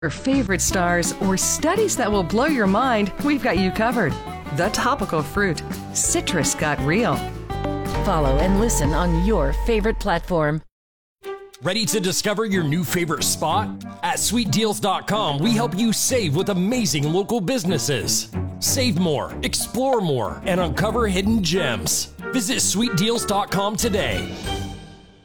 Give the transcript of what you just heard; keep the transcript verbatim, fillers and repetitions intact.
Your favorite stars or studies that will blow your mind, we've got you covered. The Topical Fruit. Citrus got real. Follow and listen on your favorite platform. Ready to discover your new favorite spot? At sweet deals dot com, we help you save with amazing local businesses. Save more, explore more, and uncover hidden gems. Visit sweet deals dot com today.